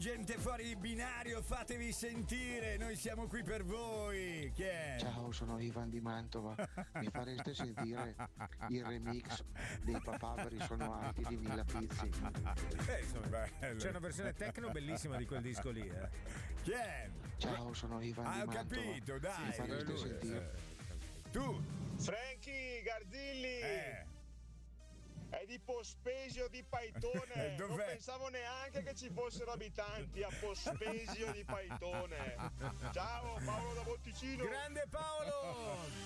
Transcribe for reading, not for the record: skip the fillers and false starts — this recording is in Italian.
gente fuori binario, fatevi sentire, noi siamo qui per voi. Chi è? Ciao, sono Ivan di Mantova. Mi fareste sentire il remix dei Papaveri sono alti di Mila Pizzi? C'è una versione techno bellissima di quel disco lì. Chi è? Ciao, sono Ivan di Ho Mantova. capito, dai. Mi fareste sentire. Tu. Franchi Garzilli. È di Pospesio di Paitone. Non pensavo neanche che ci fossero abitanti a Pospesio di Paitone. Ciao, Paolo da Botticino. Grande Paolo!